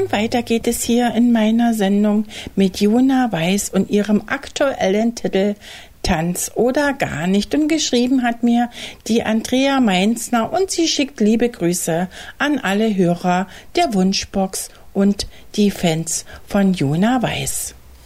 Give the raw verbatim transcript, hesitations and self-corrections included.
Und weiter geht es hier in meiner Sendung mit Jona Weiß und ihrem aktuellen Titel Tanz oder gar nicht. Und geschrieben hat mir die Andrea Mainzner und sie schickt liebe Grüße an alle Hörer der Wunschbox und die Fans von Jona Weiß.